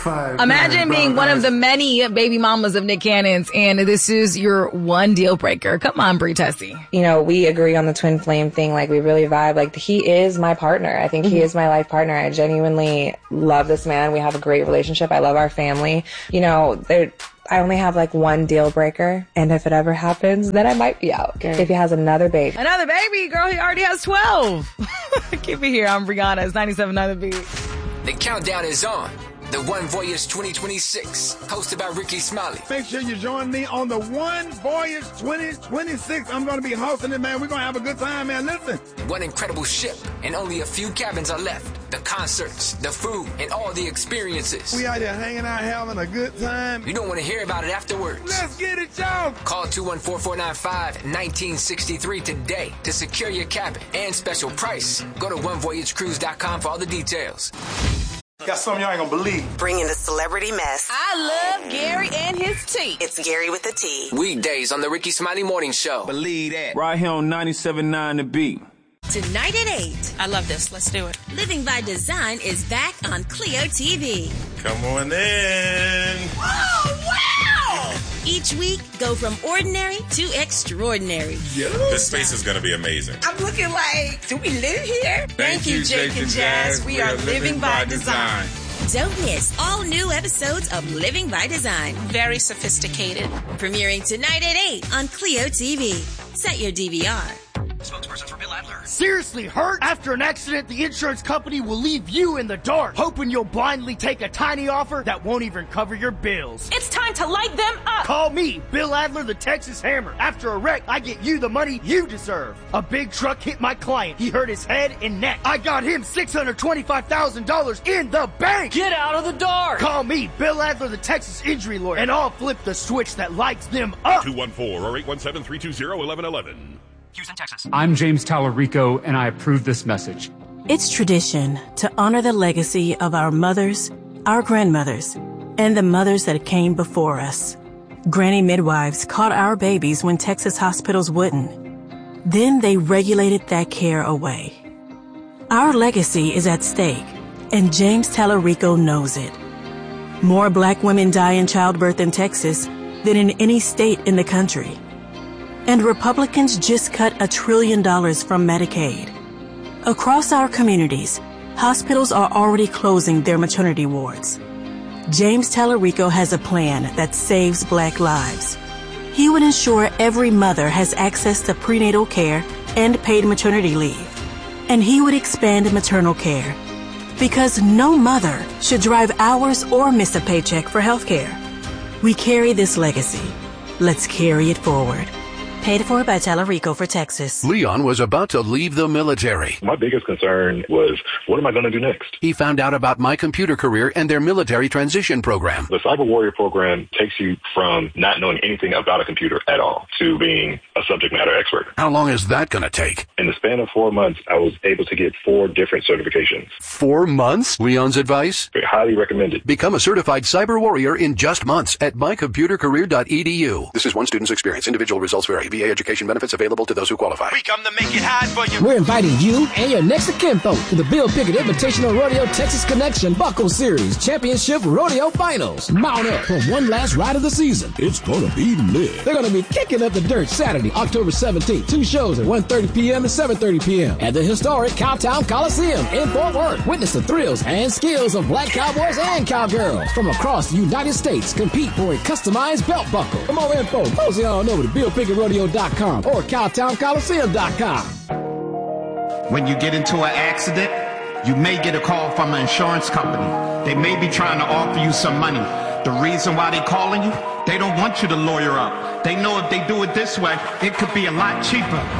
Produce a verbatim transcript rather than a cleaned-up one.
Five. Imagine being one of the many baby mamas of Nick Cannon's, and this is your one deal breaker. Come on, Brie Tessie. You know, we agree on the twin flame thing. Like, we really vibe. Like, he is my partner. I think mm-hmm. he is my life partner. I genuinely love this man. We have a great relationship. I love our family. You know, there. I only have like one deal breaker, and if it ever happens, then I might be out. Okay. If he has another baby. Another baby? Girl, he already has twelve. Keep it here. I'm Brianna. It's ninety-seven point nine The Beat. The countdown is on. The One Voyage twenty twenty-six, hosted by Ricky Smiley. Make sure you join me on the One Voyage twenty twenty-six. I'm going to be hosting it, man. We're going to have a good time, man. Listen. One incredible ship, and only a few cabins are left. The concerts, the food, and all the experiences. We out here hanging out, having a good time. You don't want to hear about it afterwards. Let's get it, y'all. Call two one four, four nine five, one nine six three today to secure your cabin and special price. Go to one voyage cruise dot com for all the details. Got something y'all ain't gonna believe. Bringing the celebrity mess. I love Gary and his tea. It's Gary with the Tea. Weekdays on the Ricky Smiley Morning Show. Believe that. Right here on ninety-seven point nine The Beat. Tonight at eight. I love this. Let's do it. Living by Design is back on Clio T V. Come on in. Oh, wow! Each week, go from ordinary to extraordinary. Yeah. This space is going to be amazing. I'm looking like, do we live here? Thank, Thank you, Jake, Jake and Jazz. We, we are, are living, living by, by design. design. Don't miss all new episodes of Living by Design. Very sophisticated. Premiering tonight at eight on Clio T V. Set your D V R. Spokesperson for Bill Adler. Seriously hurt? After an accident, the insurance company will leave you in the dark, hoping you'll blindly take a tiny offer that won't even cover your bills. It's time to light them up. Call me, Bill Adler, the Texas Hammer. After a wreck, I get you the money you deserve. A big truck hit my client. He hurt his head and neck. I got him six hundred twenty-five thousand dollars in the bank. Get out of the dark. Call me, Bill Adler, the Texas Injury Lawyer, and I'll flip the switch that lights them up. two one four or eight one seven, three two zero, one one one one. Houston, Texas. I'm James Tallarico, and I approve this message. It's tradition to honor the legacy of our mothers, our grandmothers, and the mothers that came before us. Granny midwives caught our babies when Texas hospitals wouldn't. Then they regulated that care away. Our legacy is at stake, and James Tallarico knows it. More black women die in childbirth in Texas than in any state in the country. And Republicans just cut a trillion dollars from Medicaid. Across our communities, hospitals are already closing their maternity wards. James Tallarico has a plan that saves black lives. He would ensure every mother has access to prenatal care and paid maternity leave. And he would expand maternal care. Because no mother should drive hours or miss a paycheck for health care. We carry this legacy. Let's carry it forward. Paid for by Tallarico for Texas. Leon was about to leave the military. My biggest concern was, what am I going to do next? He found out about My Computer Career and their military transition program. The Cyber Warrior program takes you from not knowing anything about a computer at all to being a subject matter expert. How long is that going to take? In the span of four months, I was able to get four different certifications. Four months? Leon's advice? I highly recommend it. Become a certified cyber warrior in just months at my computer career dot e d u. This is one student's experience. Individual results vary. V A education benefits available to those who qualify. We come to make it hard for you. We're inviting you and your next of kinfolk to the Bill Pickett Invitational Rodeo Texas Connection Buckle Series Championship Rodeo Finals. Mount up for one last ride of the season. It's gonna be lit. They're gonna be kicking up the dirt Saturday, October seventeenth. Two shows at one thirty p.m. and seven thirty p.m. at the historic Cowtown Coliseum in Fort Worth. Witness the thrills and skills of black cowboys and cowgirls from across the United States. Compete for a customized belt buckle. For more info, mosey on over to bill pickett rodeo dot com or cowtown coliseum dot com. When you get into an accident, you may get a call from an insurance company. They may be trying to offer you some money. The reason why they're calling you, they don't want you to lawyer up. They know if they do it this way, it could be a lot cheaper.